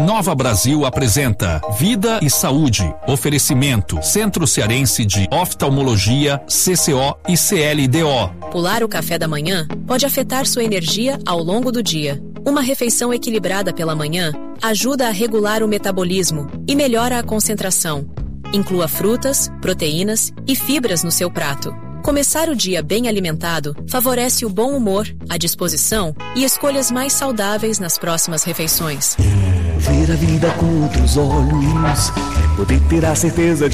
Nova Brasil apresenta Vida e Saúde. Oferecimento Centro Cearense de Oftalmologia, CCO e CLDO. Pular o café da manhã pode afetar sua energia ao longo do dia. Uma refeição equilibrada pela manhã ajuda a regular o metabolismo e melhora a concentração. Inclua frutas, proteínas e fibras no seu prato. Começar o dia bem alimentado favorece o bom humor, a disposição e escolhas mais saudáveis nas próximas refeições. Ver a vida com outros olhos é poder ter a certeza de